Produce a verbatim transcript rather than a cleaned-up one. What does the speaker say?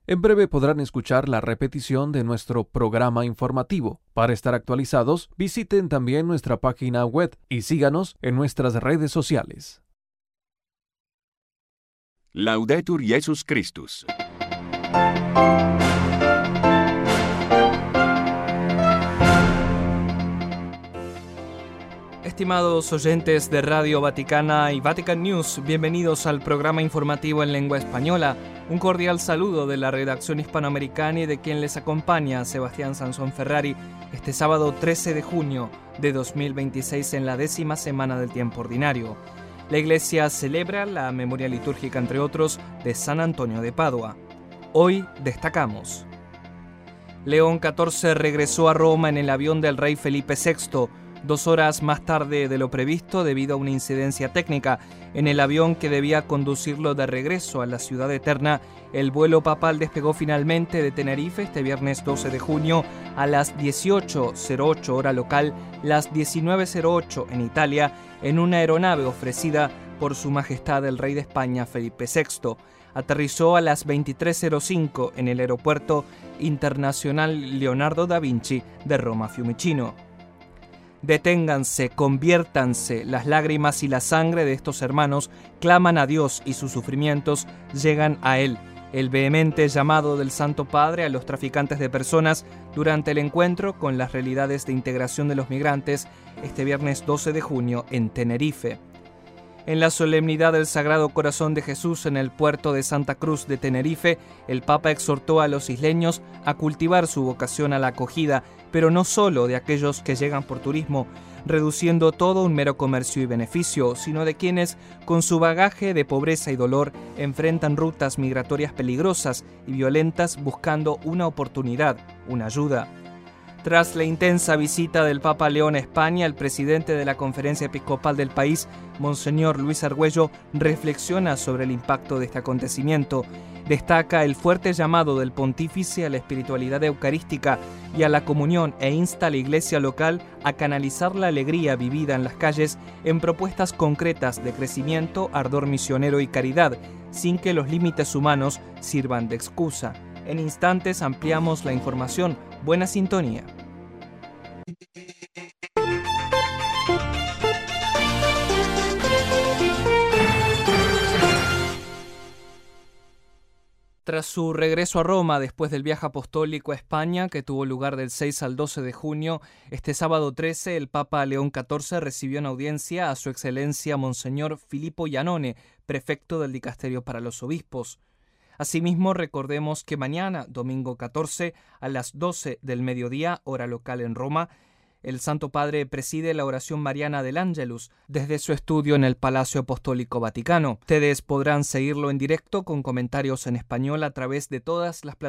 En breve podrán escuchar la repetición de nuestro programa informativo. Para estar actualizados, visiten también nuestra página web y síganos en nuestras redes sociales. Laudetur Jesus Christus. Estimados oyentes de Radio Vaticana y Vatican News, bienvenidos al programa informativo en lengua española. Un cordial saludo de la redacción hispanoamericana y de quien les acompaña, Sebastián Sansón Ferrari, este sábado trece de junio de dos mil veintiséis en la décima semana del tiempo ordinario. La Iglesia celebra la memoria litúrgica, entre otros, de San Antonio de Padua. Hoy destacamos: León catorce regresó a Roma en el avión del rey Felipe sexto, dos horas más tarde de lo previsto debido a una incidencia técnica. En el avión que debía conducirlo de regreso a la ciudad eterna, el vuelo papal despegó finalmente de Tenerife este viernes doce de junio a las dieciocho cero ocho hora local, las diecinueve cero ocho en Italia, en una aeronave ofrecida por Su Majestad el Rey de España Felipe sexto. Aterrizó a las veintitrés cero cinco en el Aeropuerto Internacional Leonardo da Vinci de Roma Fiumicino. Deténganse, conviértanse, las lágrimas y la sangre de estos hermanos claman a Dios y sus sufrimientos llegan a Él. El vehemente llamado del Santo Padre a los traficantes de personas durante el encuentro con las realidades de integración de los migrantes este viernes doce de junio en Tenerife. En la solemnidad del Sagrado Corazón de Jesús en el puerto de Santa Cruz de Tenerife, el Papa exhortó a los isleños a cultivar su vocación a la acogida, pero no solo de aquellos que llegan por turismo, reduciendo todo a un mero comercio y beneficio, sino de quienes, con su bagaje de pobreza y dolor, enfrentan rutas migratorias peligrosas y violentas buscando una oportunidad, una ayuda. Tras la intensa visita del Papa León a España, el presidente de la Conferencia Episcopal del país, Monseñor Luis Argüello, reflexiona sobre el impacto de este acontecimiento. Destaca el fuerte llamado del pontífice a la espiritualidad eucarística y a la comunión e insta a la iglesia local a canalizar la alegría vivida en las calles en propuestas concretas de crecimiento, ardor misionero y caridad, sin que los límites humanos sirvan de excusa. En instantes ampliamos la información. Buena sintonía. Tras su regreso a Roma después del viaje apostólico a España, que tuvo lugar del seis al doce de junio, este sábado trece el Papa León catorce recibió en audiencia a su excelencia Monseñor Filippo Iannone, prefecto del Dicasterio para los Obispos. Asimismo, recordemos que mañana, domingo catorce, a las doce del mediodía, hora local en Roma, el Santo Padre preside la oración mariana del Ángelus desde su estudio en el Palacio Apostólico Vaticano. Ustedes podrán seguirlo en directo con comentarios en español a través de todas las plataformas